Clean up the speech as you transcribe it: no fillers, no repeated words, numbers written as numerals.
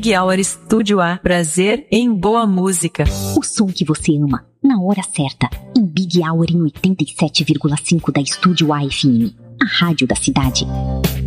Big Hour Estúdio A. Prazer em boa música. O som que você ama, na hora certa, em Big Hour em 87,5 da Estúdio A FM, a rádio da cidade.